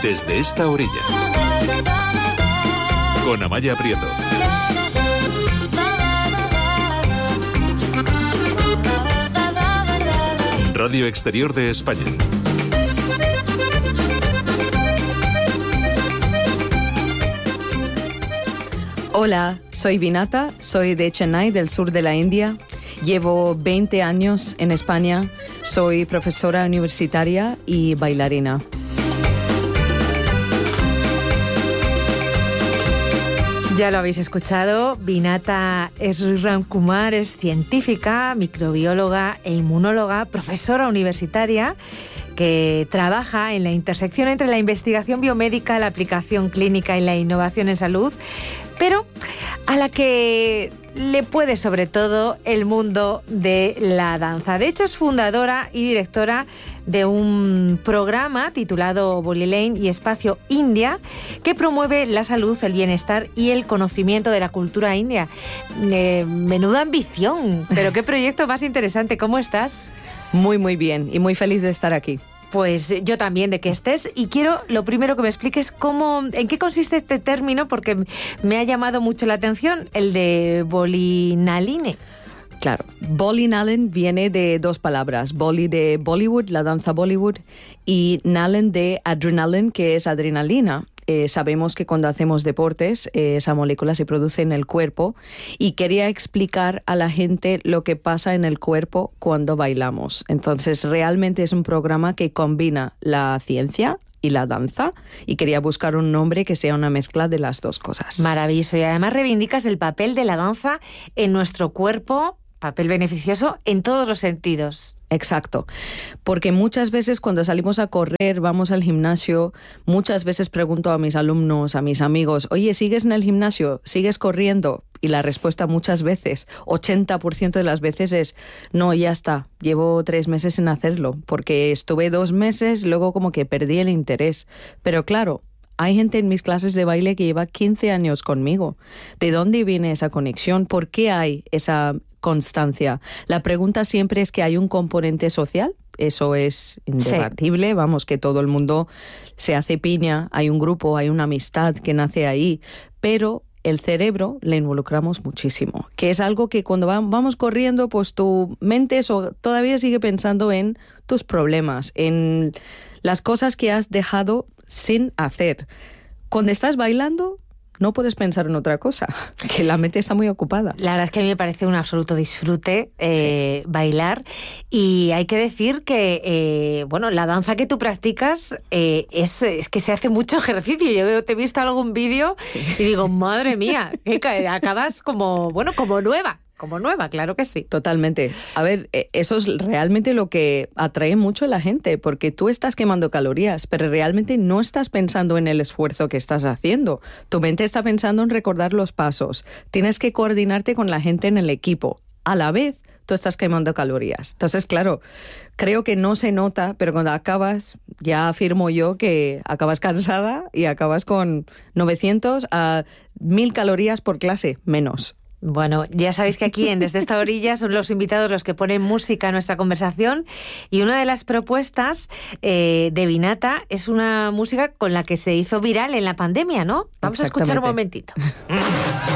Desde esta orilla, con Amaya Prieto. Radio Exterior de España. Hola, soy Vinata, soy de Chennai, del sur de la India. Llevo 20 años en España, soy profesora universitaria y bailarina. Ya lo habéis escuchado, Vinata Sriramkumar es científica, microbióloga e inmunóloga, profesora universitaria que trabaja en la intersección entre la investigación biomédica, la aplicación clínica y la innovación en salud, pero a la que le puede sobre todo el mundo de la danza. De hecho, es fundadora y directora de un programa titulado Bolly Lane y Espacio India, que promueve la salud, el bienestar y el conocimiento de la cultura india. Menuda ambición, pero qué proyecto más interesante. ¿Cómo estás? Muy, muy bien y muy feliz de estar aquí. Pues yo también de que estés, y quiero lo primero que me expliques en qué consiste este término, porque me ha llamado mucho la atención, el de Bolly Naline. Claro, Bolly Naline viene de dos palabras, Bolly de Bollywood, la danza Bollywood, y Naline de adrenaline, que es adrenalina. Sabemos que cuando hacemos deportes, esa molécula se produce en el cuerpo, y quería explicar a la gente lo que pasa en el cuerpo cuando bailamos. Entonces, realmente es un programa que combina la ciencia y la danza, y quería buscar un nombre que sea una mezcla de las dos cosas. Maravilloso, y además reivindicas el papel de la danza en nuestro cuerpo, papel beneficioso en todos los sentidos. Exacto, porque muchas veces cuando salimos a correr, vamos al gimnasio, muchas veces pregunto a mis alumnos, a mis amigos, oye, ¿sigues en el gimnasio? ¿Sigues corriendo? Y la respuesta muchas veces, 80% de las veces es, no, ya está, llevo 3 meses sin hacerlo, porque estuve 2 meses, luego como que perdí el interés. Pero claro, hay gente en mis clases de baile que lleva 15 años conmigo. ¿De dónde viene esa conexión? ¿Por qué hay esa constancia? La pregunta siempre es que hay un componente social, eso es indebatible, sí. Vamos, que todo el mundo se hace piña, hay un grupo, hay una amistad que nace ahí, pero el cerebro le involucramos muchísimo, que es algo que cuando vamos corriendo, pues tu mente todavía sigue pensando en tus problemas, en las cosas que has dejado sin hacer. Cuando estás bailando, no puedes pensar en otra cosa, que la mente está muy ocupada. La verdad es que a mí me parece un absoluto disfrute bailar, y hay que decir que la danza que tú practicas es que se hace mucho ejercicio. Yo te he visto algún vídeo y digo, madre mía, que acabas como nueva. Como nueva, claro que sí. Totalmente. A ver, eso es realmente lo que atrae mucho a la gente, porque tú estás quemando calorías, pero realmente no estás pensando en el esfuerzo que estás haciendo. Tu mente está pensando en recordar los pasos. Tienes que coordinarte con la gente en el equipo. A la vez, tú estás quemando calorías. Entonces, claro, creo que no se nota, pero cuando acabas, ya afirmo yo que acabas cansada y acabas con 900 a 1000 calorías por clase, menos. Bueno, ya sabéis que aquí en Desde esta orilla son los invitados los que ponen música a nuestra conversación, y una de las propuestas de Vinata es una música con la que se hizo viral en la pandemia, ¿no? Vamos a escuchar un momentito.